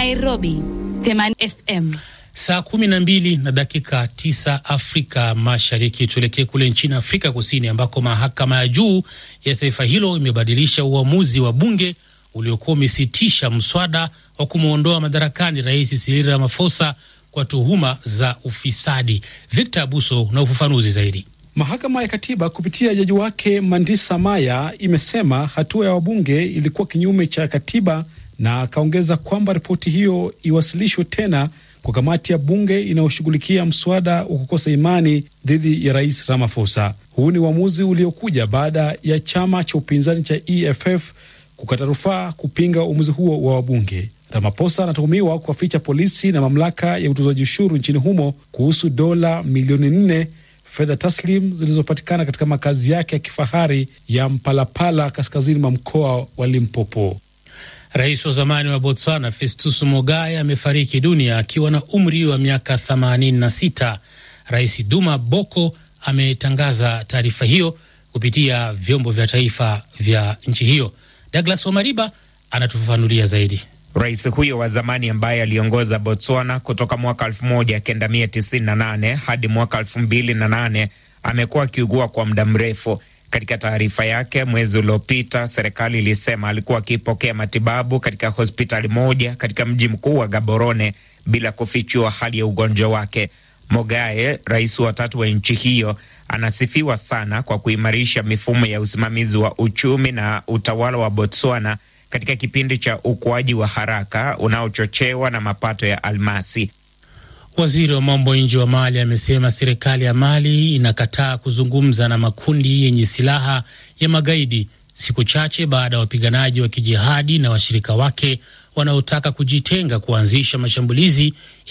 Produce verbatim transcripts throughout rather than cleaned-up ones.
Nairobi themanini F M. Saa kumi na mbili na dakika tisa Afrika Mashariki. Tuelekee kule nchini Afrika Kusini ambako mahakama ya juu ya taifa hilo imebadilisha uamuzi wa bunge uliokuwa umesitisha mswada wa kumuondoa madarakani Rais Cyril Ramaphosa kwa tuhuma za ufisadi. Victor Abuso na ufafanuzi zaidi. Mahakama ya Katiba kupitia jaji wake Mandisa Maya imesema hatua ya wabunge ilikuwa kinyume cha katiba, na akaongeza kwamba ripoti hiyo iwasilishwe tena kwa kamati ya bunge inayoshughulikia mswada wa kukosa imani dhidi ya Rais Ramaphosa. Huu ni uamuzi uliokuja baada ya chama cha upinzani cha E F F kukata rufaa kupinga uamuzi huo wa wabunge. Ramaphosa anatuhumiwa kuwaficha polisi na mamlaka ya utozaji ushuru nchini humo kuhusu dola milioni nne, fedha taslim zilizopatikana katika makazi yake ya kifahari ya Mpalapala kaskazini mwa mkoa wa Limpopo. Rais wa zamani wa Botswana Festus Mogae amefariki dunia akiwa na umri wa miaka themanini na sita. Rais Duma Boko ametangaza taarifa hiyo kupitia vyombo vya taifa vya nchi hiyo. Douglas Omariba anatufafanulia zaidi. Rais huyo wa zamani ambaye aliongoza Botswana kutoka mwaka elfu moja kenda mia tisini na nane hadi mwaka elfu mbili na nane amekuwa akiugua kwa muda mrefu. Katika taarifa yake mwezi uliopita, serikali ilisema alikuwa akipokea matibabu katika hospitali moja katika mji mkuu wa Gaborone bila kufichua hali ya ugonjwa wake. Mogae, rais wa tatu wa nchi hiyo, anasifiwa sana kwa kuimarisha mifumo ya usimamizi wa uchumi na utawala wa Botswana katika kipindi cha ukuaji wa haraka unaochochewa na mapato ya almasi. Waziri wa mambo nje wa Mali amesema serikali ya Mali inakataa kuzungumza na makundi yenye silaha ya magaidi, siku chache baada ya wapiganaji wa kijihadi na washirika wake wanaotaka kujitenga kuanzisha mashambulizi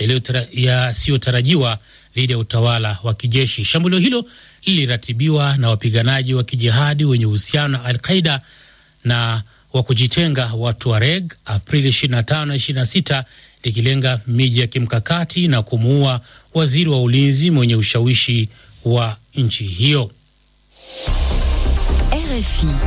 yasiyotarajiwa dhidi ya utawala wa kijeshi. Shambulio hilo liliratibiwa na wapiganaji wa kijihadi wenye uhusiano na Al-Qaeda na wa kujitenga wa Tuareg Aprili ishirini na tano na ishirini na sita, likilenga miji ya kimkakati na kumuua waziri wa ulinzi mwenye ushawishi wa nchi hiyo. R F I.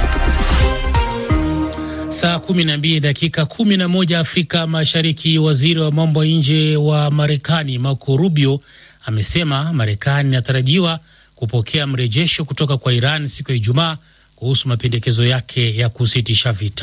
Saa kumi na mbili dakika kumi na moja Afrika Mashariki. Waziri wa mambo ya nje wa Marekani Marco Rubio amesema Marekani inatarajiwa kupokea mrejesho kutoka kwa Iran siku ya Ijumaa kuhusu mapendekezo yake ya kusitisha vita.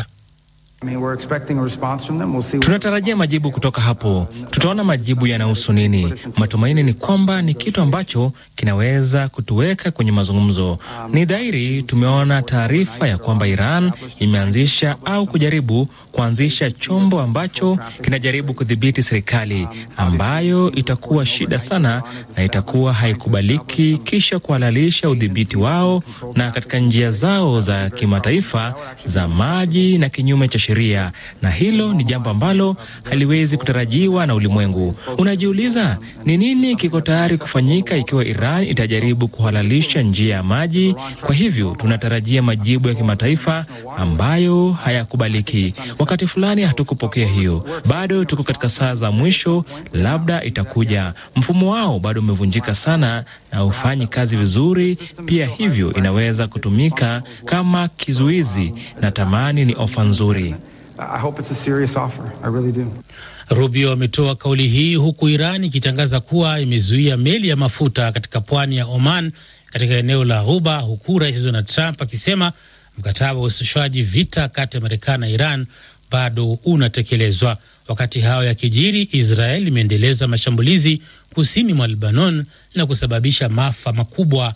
Tunatarajia majibu kutoka hapo. Tutaona majibu yanahusu nini. Matumaini ni kwamba ni kitu ambacho kinaweza kutuweka kwenye mazungumzo. Ni dhahiri tumeona taarifa ya kwamba Iran imeanzisha au kujaribu kuanzisha chombo ambacho kinajaribu kudhibiti serikali, ambayo itakuwa shida sana na itakuwa haikubaliki, kisha kuhalalisha udhibiti wao na katika njia zao za kimataifa za maji na kinyume cha sheria, na hilo ni jambo ambalo haliwezi kutarajiwa na ulimwengu. Unajiuliza ni nini kiko tayari kufanyika ikiwa Iran itajaribu kuhalalisha njia ya maji? Kwa hivyo tunatarajia majibu ya kimataifa ambayo hayakubaliki. Wakati fulani hatukupokea hiyo, bado tuko katika saa za mwisho, labda itakuja. Mfumo wao bado umevunjika sana na ufanyi kazi vizuri, pia hivyo inaweza kutumika kama kizuizi, na tamani ni ofa nzuri. I hope it's a serious offer. I really do. Rubio ametoa kauli hii huku Iran ikitangaza kuwa imezuia meli ya mafuta katika pwani ya Oman katika eneo la Ghuba, huku Rais Donald Trump akisema mkataba wa usitishwaji vita kati ya Marekani na Iran bado unatekelezwa. Wakati hao ya kijiri, Israel imeendeleza mashambulizi kusini mwa Lebanon na kusababisha maafa makubwa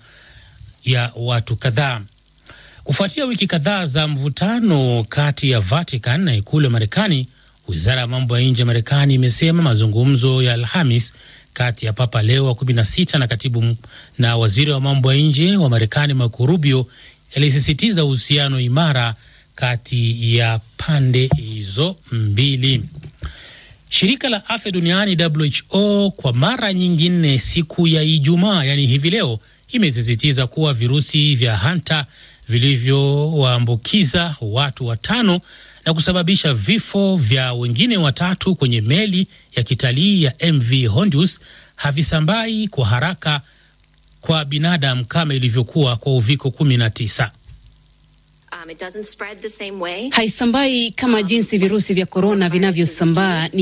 ya watu kadhaa. Kufuatia wiki kadhaa za mvutano kati ya Vatican na ikulu ya Marekani, wizara ya mambo ya nje ya Marekani imesema mazungumzo ya Alhamis kati ya Papa Leo wa kumi na sita na katibu na waziri wa mambo ya nje wa Marekani Marco Rubio yalisisitiza uhusiano imara kati ya pande hizo mbili. Shirika la Afya Duniani W H O kwa mara nyingine siku ya Ijumaa, yani hivi leo, imesisitiza kuwa virusi vya Hanta vilivyowaambukiza watu watano na kusababisha vifo vya wengine watatu kwenye meli ya kitalii ya M V Hondius havisambai kwa haraka kwa binadamu kama ilivyokuwa kwa uviko kumi na tisa. Haisambai kama jinsi virusi vya korona vinavyosambaa.